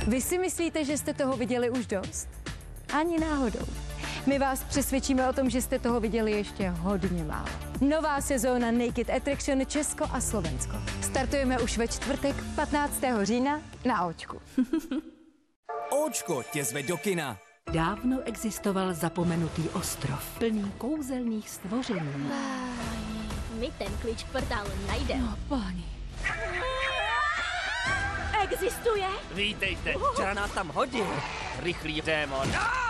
Vy si myslíte, že jste toho viděli už dost? Ani náhodou. My vás přesvědčíme o tom, že jste toho viděli ještě hodně málo. Nová sezóna Naked Attraction Česko a Slovensko. Startujeme už ve čtvrtek 15. října na Očku. Očko tě zve do kina. Dávno existoval zapomenutý ostrov, plný kouzelných stvoření. My ten klíč k portálu najdeme. No, páni. Existuje? Vítejte, včera nás tam hodil. Rychlý démon.